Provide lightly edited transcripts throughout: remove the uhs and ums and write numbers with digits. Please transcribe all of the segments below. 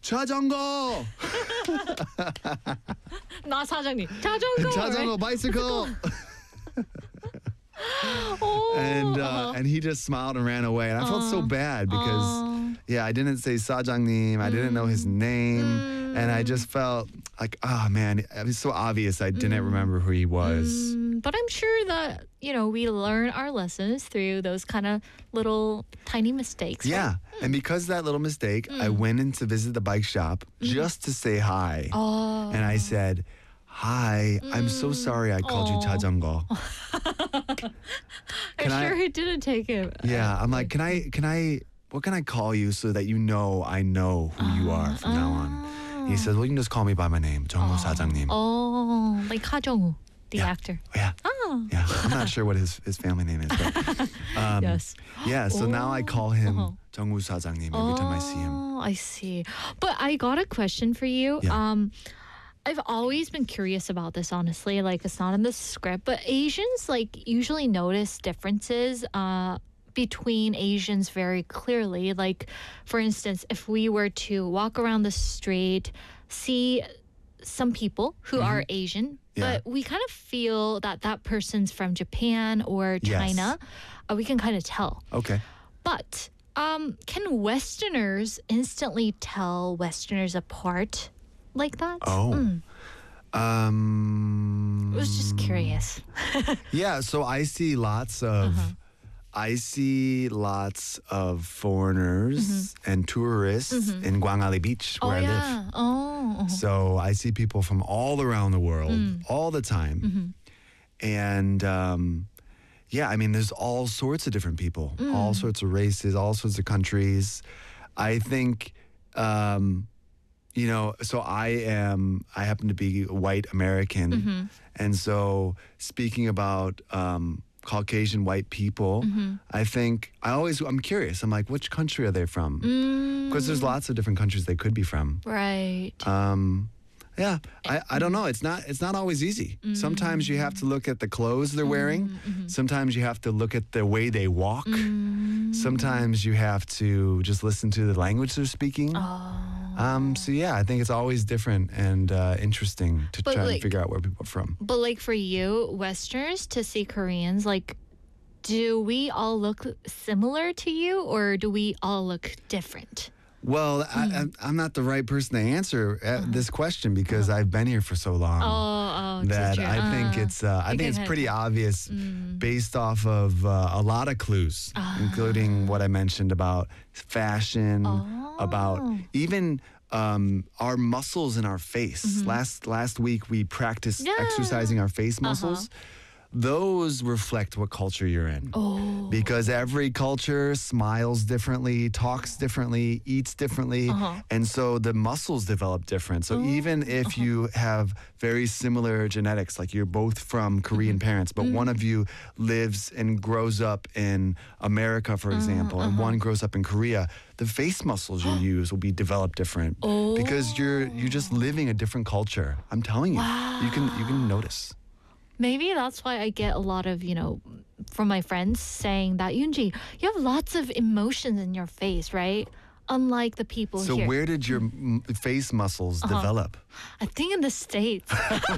자전거. 나 사장님. 자전거. 자전거, bicycle. And he just smiled and ran away. And I felt so bad because, I didn't say 사장님. I didn't know his name. And I just felt like, oh, man, it was so obvious I didn't remember who he was. But I'm sure that, we learn our lessons through those kind of little tiny mistakes. Yeah. Right? And because of that little mistake, I went in to visit the bike shop just to say hi. Oh. And I said, hi, I'm so sorry I called you 자전거. I'm sure he didn't take it. Yeah, I'm like, what can I call you so that I know who you are from now on? He says, well, you can just call me by my name, 정우 사장님. Oh, like Ha-jung-woo, the actor. Yeah. Oh. Yeah, I'm not sure what his family name is. But, Yes. Yeah, so now I call him 정우 사장님 every time I see him. Oh, I see. But I got a question for you. Yeah. I've always been curious about this, honestly. Like, it's not in the script, but Asians, usually notice differences between Asians very clearly. Like, for instance, if we were to walk around the street, see some people who are Asian, but we kind of feel that that person's from Japan or China. We can kind of tell. Okay. But can Westerners instantly tell Westerners apart like that? Oh. I was just curious. Yeah, so I see lots of foreigners and tourists in Gwangali Beach where I live. Oh. So I see people from all around the world all the time. And I mean, there's all sorts of different people, all sorts of races, all sorts of countries. I think, so I happen to be white American. And so speaking about Caucasian white people, I'm curious. I'm like, which country are they from? Because there's lots of different countries they could be from. Right. Yeah, I don't know. It's not always easy. Sometimes you have to look at the clothes they're wearing. Sometimes you have to look at the way they walk. Sometimes you have to just listen to the language they're speaking. So I think it's always different and interesting to try and figure out where people are from. But for you, Westerners, to see Koreans, do we all look similar to you or do we all look different? Well, I'm not the right person to answer this question because I've been here for so long that I think it's pretty obvious based off of a lot of clues, including what I mentioned about fashion, about even our muscles in our face. Last week we practiced exercising our face muscles. Those reflect what culture you're in. Because every culture smiles differently, talks differently, eats differently, and so the muscles develop different. So even if you have very similar genetics, like you're both from Korean parents, but one of you lives and grows up in America, for example, and one grows up in Korea, the face muscles you use will be developed different because you're just living a different culture. I'm telling you, you can notice. Maybe that's why I get a lot of, from my friends saying that, Yoonji, you have lots of emotions in your face, right? Unlike the people here. So where did your face muscles develop? I think in the States.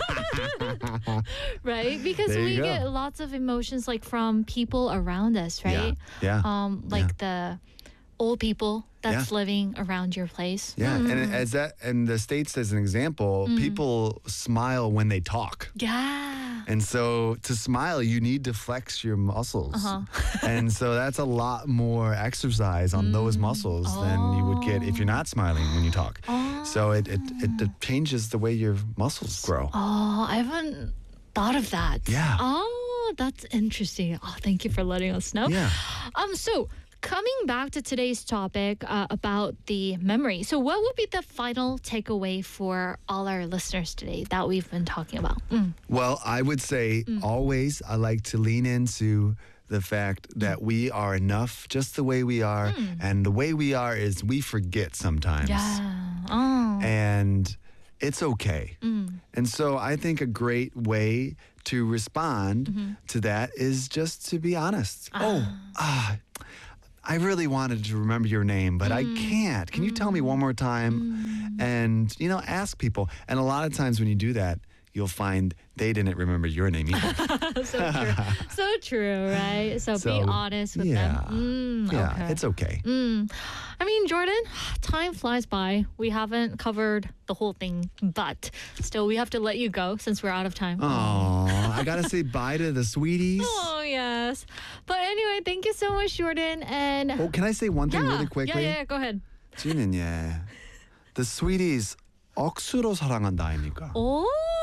Right? Because we get lots of emotions from people around us, right? Yeah. The old people that's living around your place. Yeah, and the States as an example, people smile when they talk. Yeah. And so to smile, you need to flex your muscles. And so that's a lot more exercise on those muscles than you would get if you're not smiling when you talk. So it changes the way your muscles grow. I haven't thought of that. Yeah. Oh, that's interesting. Thank you for letting us know. Yeah. So coming back to today's topic about the memory. So what would be the final takeaway for all our listeners today that we've been talking about? Well, I would say always I like to lean into the fact that we are enough just the way we are. And the way we are is we forget sometimes. Yeah. And it's okay. And so I think a great way to respond to that is just to be honest. I really wanted to remember your name, but I can't. Can you tell me one more time? And, ask people. And a lot of times when you do that, you'll find they didn't remember your name either. So true. So true, right? So be honest with them. Yeah, okay. It's okay. I mean, Jordan, time flies by. We haven't covered the whole thing, but still we have to let you go since we're out of time. Oh, I got to say bye to the sweeties. Oh, yes. But anyway, thank you so much, Jordan. And oh, can I say one thing really quickly? Yeah, go ahead. 지는 the sweeties 억수로 사랑한다 아닙니까? Oh.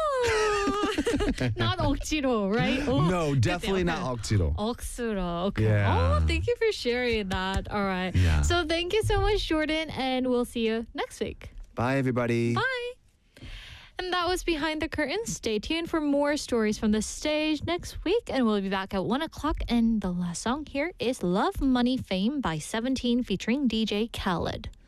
Not 억지로, right? Oh, no, definitely not 억지로. 억수로. Okay. Yeah. Oh, thank you for sharing that. All right. Yeah. So thank you so much, Jordan, and we'll see you next week. Bye, everybody. Bye. And that was Behind the Curtain. Stay tuned for more stories from the stage next week, and we'll be back at 1 o'clock. And the last song here is Love, Money, Fame by 17 featuring DJ Khaled.